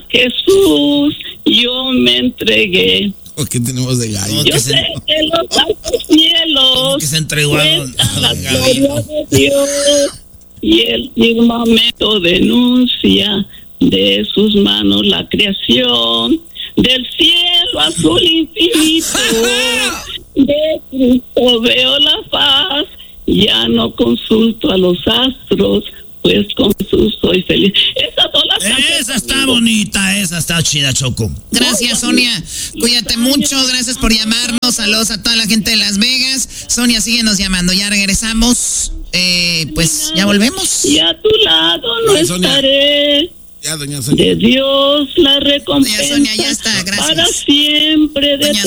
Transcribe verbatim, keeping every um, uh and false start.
Jesús, yo me entregué. ¿Qué tenemos de gallo? Yo sé que los altos cielos que se entregó a la gloria de Dios y el firmamento denuncia de sus manos la creación. Del cielo azul infinito de Cristo veo la faz. Ya no consulto a los astros, pues con Jesús soy feliz. Esa, esa está bonita, esa está chida, Choco. Gracias, Sonia. Cuídate mucho, gracias por llamarnos. Saludos a toda la gente de Las Vegas. Sonia, síguenos llamando. Ya regresamos. Eh, pues ya volvemos. Y a tu lado no Ay, Sonia. estaré. Ya, doña Sonia. De Dios la recompensa. Doña Sonia, ya está, gracias. Para siempre de Doña